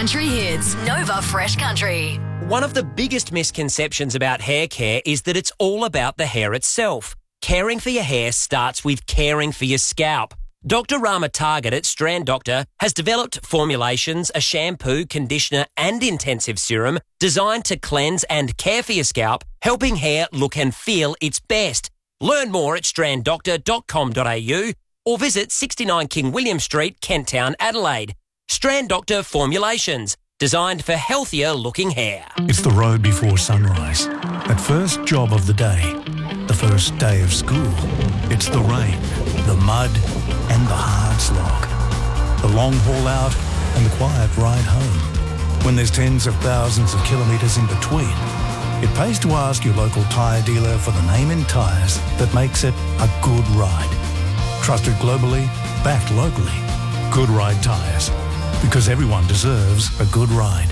Country Hits, Nova Fresh Country. One of the biggest misconceptions about hair care is that it's all about the hair itself. Caring for your hair starts with caring for your scalp. Dr. Rama Target at Strand Doctor has developed formulations, a shampoo, conditioner and intensive serum designed to cleanse and care for your scalp, helping hair look and feel its best. Learn more at stranddoctor.com.au or visit 69 King William Street, Kent Town, Adelaide. Strand Doctor Formulations, designed for healthier looking hair. It's the road before sunrise. That first job of the day. The first day of school. It's the rain, the mud and the hard slog. The long haul out and the quiet ride home. When there's tens of thousands of kilometres in between, it pays to ask your local tyre dealer for the name in tyres that makes it a good ride. Trusted globally, backed locally. Good Ride Tyres. Because everyone deserves a good ride.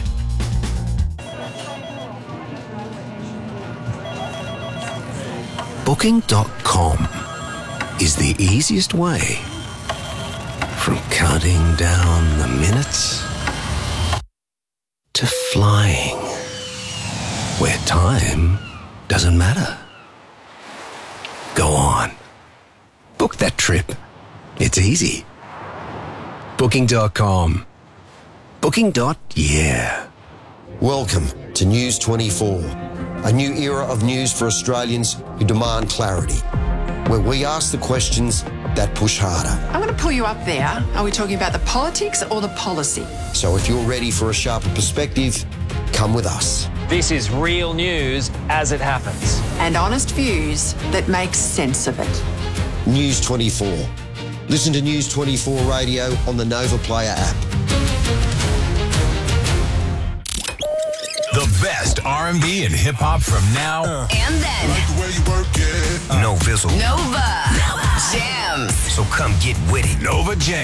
Booking.com is the easiest way from counting down the minutes to flying where time doesn't matter. Go on. Book that trip. It's easy. Booking.com. Booking.yeah. Welcome to News 24, a new era of news for Australians who demand clarity, where we ask the questions that push harder. I'm going to pull you up there. Are we talking about the politics or the policy? So if you're ready for a sharper perspective, come with us. This is real news as it happens. And honest views that make sense of it. News 24. Listen to News 24 Radio on the Nova Player app. The best R&B and hip-hop from now And then, No Fizzle. Nova Jams. So come get with it. Nova Jams.